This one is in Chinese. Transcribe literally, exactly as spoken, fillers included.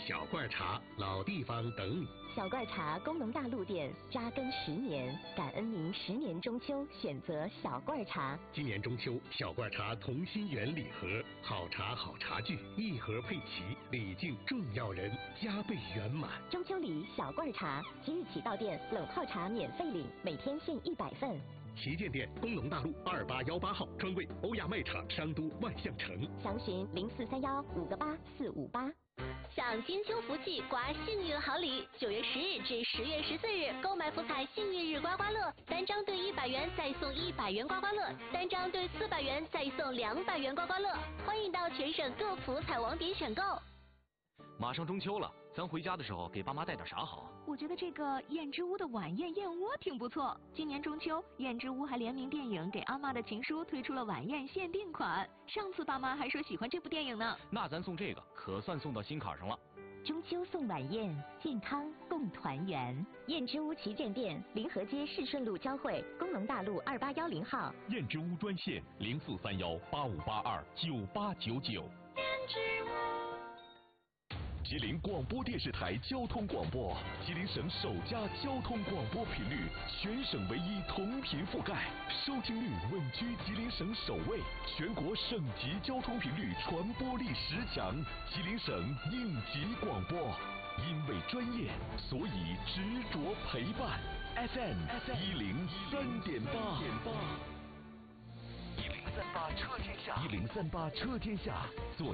小罐茶，老地方等你。 小罐茶工农大路店扎根十年，感恩您十年中秋选择小罐茶。 今年中秋，小罐茶同心圆礼盒，好茶好茶具，一盒配齐，礼敬重要人，加倍圆满。 中秋礼小罐茶，即日起到店冷泡茶免费领，每天限一百份。 旗舰店工农大路二八幺八号，专柜欧亚卖场商都万象城。 详询零四三幺五个八四五八。 享金秋福气，刮幸运好礼！九月十日至十月十四日，购买福彩幸运日刮刮乐，单张兑一百元再送一百元刮刮乐，单张兑四百元再送两百元刮刮乐。欢迎到全省各福彩网点选购。 马上中秋了，咱回家的时候给爸妈带点啥好？ 我觉得这个燕之屋的晚宴燕窝挺不错。今年中秋，燕之屋还联名电影《给阿妈的情书》推出了晚宴限定款。上次爸妈还说喜欢这部电影呢。 那咱送这个，可算送到心坎上了。 中秋送晚宴，健康共团圆。燕之屋旗舰店，临河街市顺路交汇，工农大路二八幺零号。 燕之屋专线零四三幺八五八二九八九九。 燕之屋。 吉林广播电视台交通广播，吉林省首家交通广播频率，全省唯一同频覆盖，收听率稳居吉林省首位，全国省级交通频率传播力十强，吉林省应急广播。因为专业，所以执着陪伴。F M 一零三点八，一零三八车天下，一零三八车天下，做